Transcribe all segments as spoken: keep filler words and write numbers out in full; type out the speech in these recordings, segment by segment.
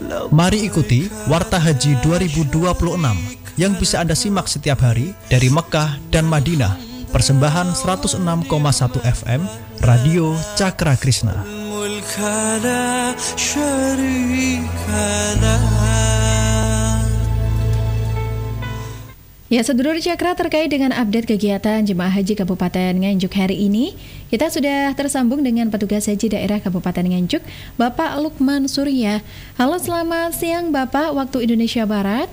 Mari ikuti Warta Haji dua ribu dua puluh enam yang bisa Anda simak setiap hari dari Mekah dan Madinah. Persembahan seratus enam koma satu F M Radio Cakra Krishna. Ya, sedulur Cakra, terkait dengan update kegiatan Jemaah Haji Kabupaten Nganjuk hari ini, kita sudah tersambung dengan petugas haji daerah Kabupaten Nganjuk, Bapak Lukman Surya. Halo, selamat siang Bapak, waktu Indonesia Barat.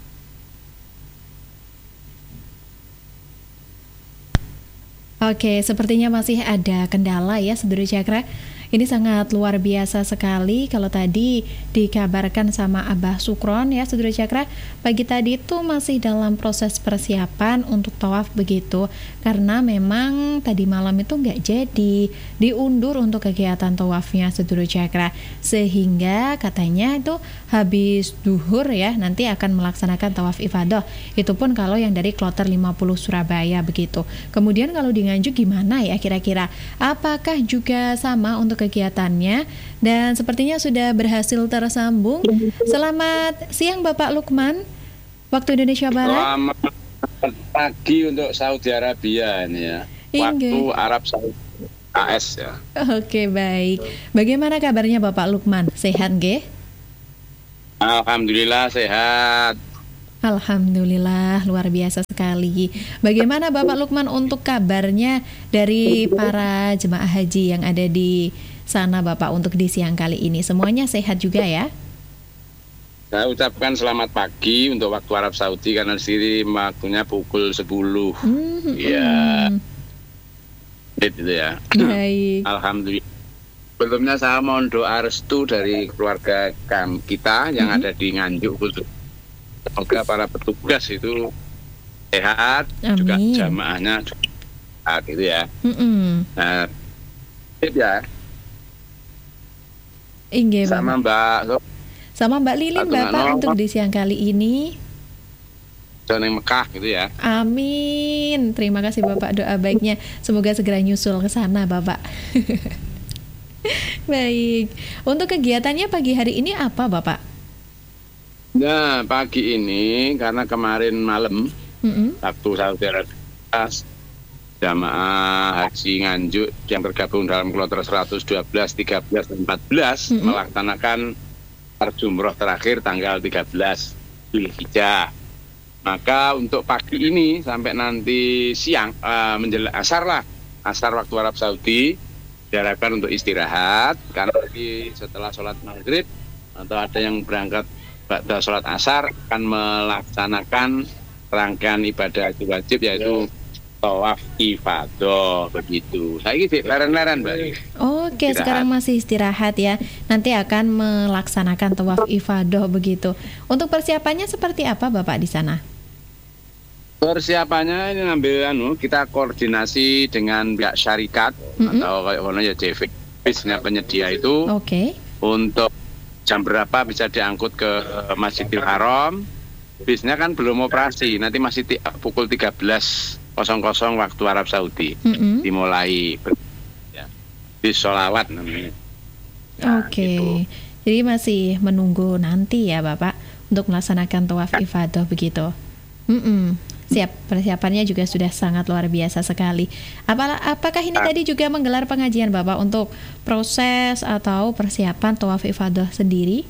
Oke, sepertinya masih ada kendala ya, sedulur Cakra. Ini sangat luar biasa sekali kalau tadi dikabarkan sama Abah Sukron ya, sedulur Cakra. Pagi tadi itu masih dalam proses persiapan untuk tawaf begitu. Karena memang tadi malam itu nggak jadi, diundur untuk kegiatan tawafnya, sedulur Cakra. Sehingga katanya itu habis duhur ya, nanti akan melaksanakan tawaf ifadah. Itu pun kalau yang dari kloter lima puluh Surabaya begitu. Kemudian kalau di Nganjuk gimana ya kira-kira? Apakah juga sama untuk kegiatannya? Dan sepertinya sudah berhasil tersambung. Selamat siang Bapak Lukman, waktu Indonesia Barat. Selamat pagi untuk Saudi Arabia ini ya. Waktu Inge. Arab Saudi A S ya. Oke, baik. Bagaimana kabarnya Bapak Lukman? Sehat nggih? Alhamdulillah sehat. Alhamdulillah, luar biasa sekali. Bagaimana Bapak Lukman untuk kabarnya dari para jemaah haji yang ada di sana Bapak untuk di siang kali ini? Semuanya sehat juga ya? Saya ucapkan selamat pagi untuk waktu Arab Saudi karena di sini waktunya pukul sepuluh. Hmm, Iya. hmm. Gitu ya. Baik. Alhamdulillah. Sebelumnya saya mohon doa restu dari keluarga kami, kita yang Hmm. ada di Nganjuk khusus. Semoga para petugas itu sehat, Amin. juga jamaahnya juga sehat gitu ya. Mm-mm. Nah, ya. Inge, Sama Bapak. Mbak Sama Mbak Lilin Satu Bapak nano. untuk di siang kali ini. Zoneng Mekah gitu ya. Amin. Terima kasih Bapak doa baiknya. Semoga segera nyusul ke sana Bapak. Baik. Untuk kegiatannya pagi hari ini apa Bapak? Nah, pagi ini karena kemarin malam Mm-mm. waktu Saudi Arabia jamaah haji Nganjuk yang tergabung dalam kloter seratus dua belas, tiga belas, dan empat belas Mm-mm. melaksanakan jumroh terakhir tanggal tiga belas Zulhijjah. Maka untuk pagi ini sampai nanti siang uh, menjelang asar lah, asar waktu Arab Saudi diharapkan untuk istirahat karena nanti setelah sholat maghrib atau ada yang berangkat pada sholat asar akan melaksanakan rangkaian ibadah haji wajib yaitu tawaf ifadah begitu. Saya ini leren-leren Mbak. Oke, Istirahat. sekarang masih istirahat ya. Nanti akan melaksanakan tawaf ifadah begitu. Untuk persiapannya seperti apa Bapak di sana? Persiapannya ini ngambil anu, kita koordinasi dengan pihak syarikat Mm-mm. atau kayak mana ya J V, bisnya penyedia itu Oke. untuk jam berapa bisa diangkut ke Masjidil Haram. Bisnya kan belum operasi, nanti masih ti- pukul tiga belas waktu Arab Saudi Mm-mm. dimulai ber- ya, bis sholawat namanya. Ya, Oke. gitu. Jadi masih menunggu nanti ya Bapak untuk melaksanakan tawaf ifadah begitu. Mm-mm. Siap, persiapannya juga sudah sangat luar biasa sekali. Apa, apakah ini Ah. tadi juga menggelar pengajian Bapak untuk proses atau persiapan tawaf ifadah sendiri?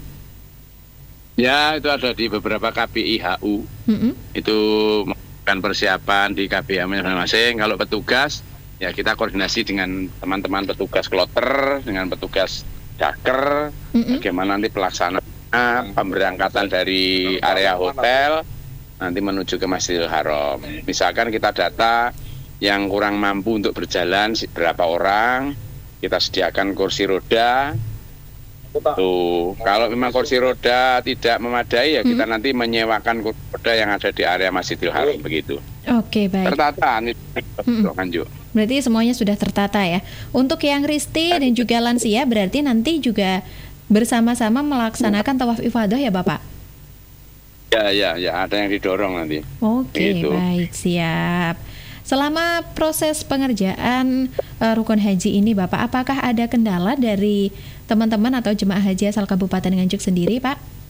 Ya, itu ada di beberapa K P I H U. Mm-mm. Itu melakukan persiapan di K P I masing-masing. Kalau petugas, ya kita koordinasi dengan teman-teman petugas kloter, dengan petugas daker, Mm-mm. bagaimana nanti pelaksanaan pemberangkatan dari area hotel nanti menuju ke Masjidil Haram. Misalkan kita data yang kurang mampu untuk berjalan berapa orang, kita sediakan kursi roda. Tuh, kalau memang kursi roda tidak memadai ya kita nanti menyewakan kursi roda yang ada di area Masjidil Haram begitu. Oke, baik. Tertata nih, Mm-mm. Nganjuk. Berarti semuanya sudah tertata ya. Untuk yang risti dan juga lansia berarti nanti juga bersama-sama melaksanakan tawaf ifadah ya Bapak? Ya, ya, ya, ada yang didorong nanti. Oke, Gitu. baik, siap. Selama proses pengerjaan uh, rukun haji ini Bapak, apakah ada kendala dari teman-teman atau jemaah haji asal Kabupaten Nganjuk sendiri Pak?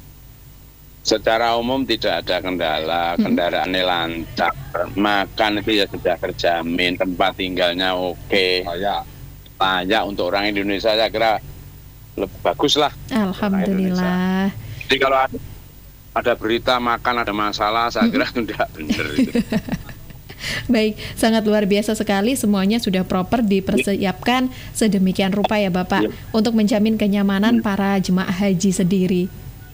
Secara umum tidak ada kendala, kendaraannya lancar, makan itu ya sudah terjamin, tempat tinggalnya oke, layak, layak untuk orang Indonesia saya kira lebih bagus lah. Alhamdulillah. Jadi kalau ada, ada berita makan ada masalah, saya kira hmm. tidak benar itu. Baik, sangat luar biasa sekali, semuanya sudah proper dipersiapkan sedemikian rupa ya Bapak, ya, untuk menjamin kenyamanan hmm. para jemaah haji sendiri.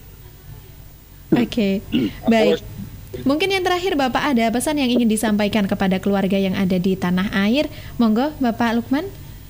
Oke, okay. Baik. Mungkin yang terakhir Bapak ada pesan yang ingin disampaikan kepada keluarga yang ada di tanah air. Monggo Bapak Lukman.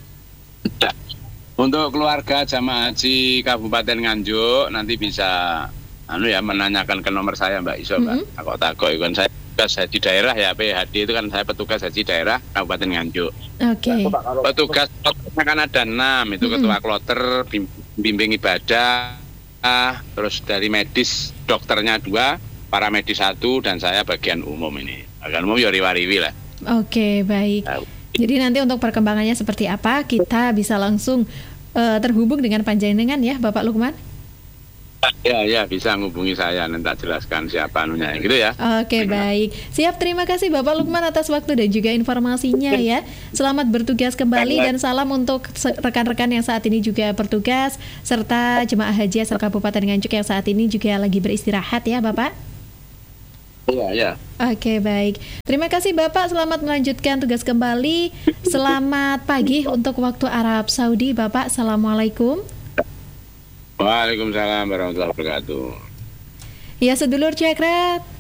Untuk keluarga jamaah haji Kabupaten Nganjuk nanti bisa anu ya menanyakan ke nomor saya Mbak Iso, Mbak. Mm-hmm. Aku takut kan saya petugas haji daerah ya, P H D itu kan saya petugas haji daerah Kabupaten Nganjuk. Oke. Okay. Petugas kan ada enam, itu mm-hmm. ketua kloter, bimbing ibadah, terus dari medis dokternya dua, paramedis satu, dan saya bagian umum ini. Bagian umum ya riwa-riwi lah. Oke, baik. Jadi nanti untuk perkembangannya seperti apa, kita bisa langsung uh, terhubung dengan panjenengan ya, Bapak Lukman? Ya, ya bisa menghubungi saya, nanti tak jelaskan siapa anunya, gitu ya. Oke, baik. Siap, terima kasih Bapak Lukman atas waktu dan juga informasinya ya. Selamat bertugas kembali dan salam untuk rekan-rekan yang saat ini juga bertugas, serta jemaah haji asal Kabupaten Nganjuk yang saat ini juga lagi beristirahat ya Bapak. Iya, ya. Oke, baik. Terima kasih Bapak, selamat melanjutkan tugas kembali. Selamat pagi untuk waktu Arab Saudi Bapak. Assalamualaikum. Waalaikumsalam warahmatullahi wabarakatuh. Ya, sedulur Cakra,